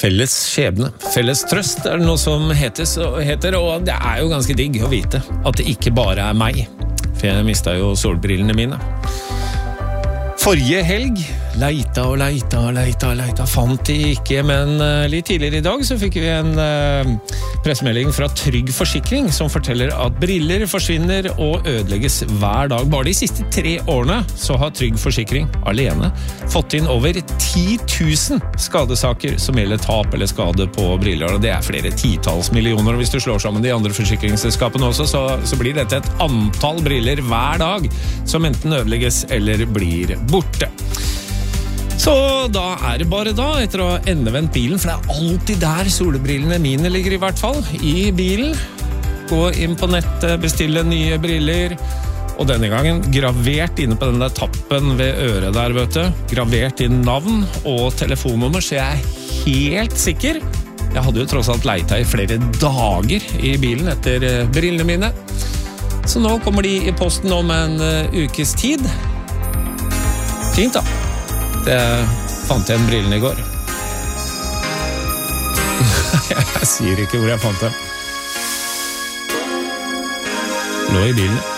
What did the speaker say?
Felles skjebne, felles trøst det noe som heter, og det jo ganske digg å vite at det ikke bare meg, for jeg mistet jo solbrillene mine. Forrige helg leita, fant de ikke, men litt tidligere i dag så fikk vi en pressemelding fra Trygg Forsikring som forteller at briller forsvinner og ødelegges hver dag. Bare de siste 3 årene så har Trygg Forsikring alene fått inn over 10 000 skadesaker som gjelder tap eller skade på briller, og det flere titalls millioner, og hvis du slår sammen de andre forsikringsselskapene også, så blir dette et antall briller hver dag som enten ødelegges eller blir borte. Så da det bare da, etter å ha endevendt bilen, for det alltid der solbrillene mine ligger i hvert fall, i bilen. Gå inn på nettet, bestille nye briller, og denne gangen gravert inne på den der tappen ved øret der, vet du. Gravert inn navn og telefonnummer, så jeg helt sikker. Jeg hadde jo tross alt leita i flere dager i bilen etter brillene mine. Så nå kommer de i posten om en ukes tid. Fint da. Det fant jeg en brillene i går. Jeg sier ikke hvor jeg fant dem. Lå i bilen.